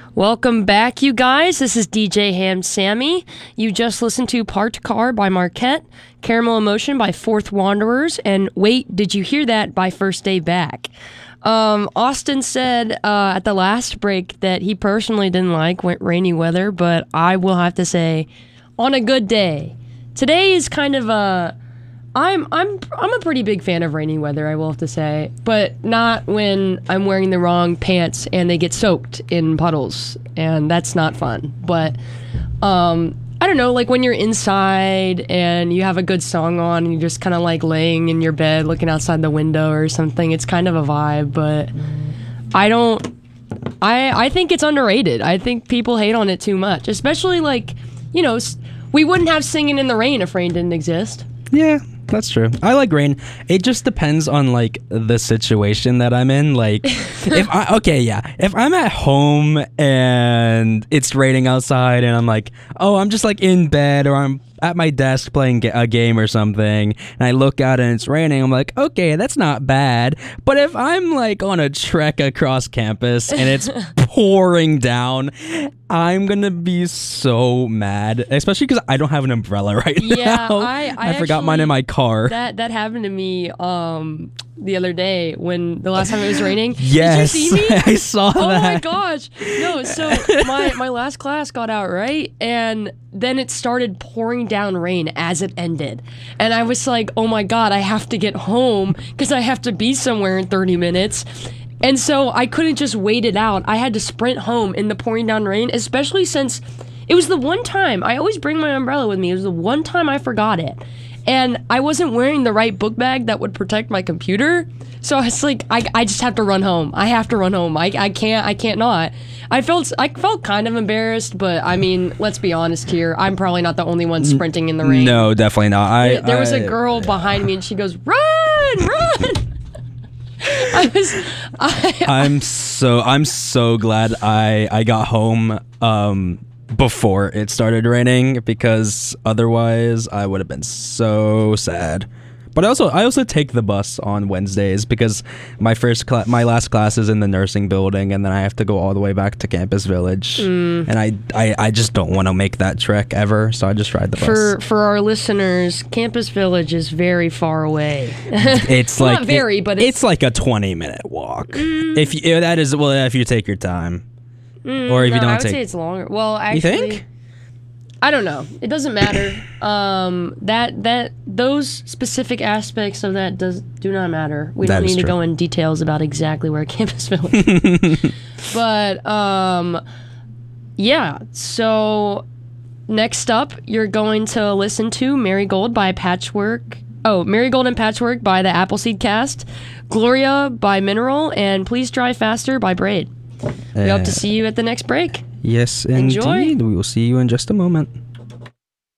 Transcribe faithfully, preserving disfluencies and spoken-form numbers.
Welcome back, you guys. This is D J Ham Sammy. You just listened to Parked Car by Marquette, Caramel Emotion by Fourth Wanderers, and Wait, Did You Hear That by First Day Back. Um, Austin said uh, at the last break that he personally didn't like rainy weather, but I will have to say, on a good day. Today is kind of a... I'm I'm I'm a pretty big fan of rainy weather, I will have to say, but not when I'm wearing the wrong pants and they get soaked in puddles, and that's not fun. But um, I don't know, like when you're inside and you have a good song on and you're just kind of like laying in your bed looking outside the window or something, it's kind of a vibe. But I don't. I I think it's underrated. I think people hate on it too much, especially like, you know, we wouldn't have Singing in the Rain if rain didn't exist. Yeah. That's true. I like rain. It just depends on like the situation that I'm in. Like if I okay, yeah. If I'm at home and it's raining outside and I'm like, "Oh, I'm just like in bed or I'm at my desk playing a game or something," and I look out and it's raining, I'm like, "Okay, that's not bad." But if I'm like on a trek across campus and it's pouring down, I'm gonna be so mad, especially because I don't have an umbrella right yeah, now. I I, I forgot actually, mine in my car. That that happened to me um the other day when the last time it was raining. Yes, Did you see me? I saw oh that. Oh my gosh! No, so my my last class got out right, and then it started pouring down rain as it ended, and I was like, oh my god, I have to get home because I have to be somewhere in thirty minutes. And so I couldn't just wait it out. I had to sprint home in the pouring down rain, especially since it was the one time, I always bring my umbrella with me, it was the one time I forgot it. And I wasn't wearing the right book bag that would protect my computer. So I was like, I, I just have to run home. I have to run home. I, I can't, I can't not. I felt, I felt kind of embarrassed, but I mean, let's be honest here. I'm probably not the only one sprinting in the rain. No, definitely not. I, there, there was I, a girl behind me and she goes, run, run. I was, I, I'm so I'm so glad I I got home um before it started raining, because otherwise I would have been so sad. But I also I also take the bus on Wednesdays because my first cla- my last class is in the nursing building, and then I have to go all the way back to Campus Village, mm. and I, I I just don't want to make that trek ever, so I just ride the bus. For for our listeners, Campus Village is very far away. It's well, like not very, it, but it's, it's like a twenty minute walk. Mm. If you, that is well, if you take your time, mm, or if no, you don't I would take. say it's longer. Well, actually, you think? I don't know. It doesn't matter. um, that that those specific aspects of that does do not matter. We That don't is need to true. go in details about exactly where Campus Village is. But um, yeah. So next up, you're going to listen to Marigold by Patchwork. Oh, Marigold and Patchwork by the Appleseed Cast, Gloria by Mineral, and Please Drive Faster by Braid. We hope to see you at the next break. Yes, Enjoy. indeed. We will see you in just a moment.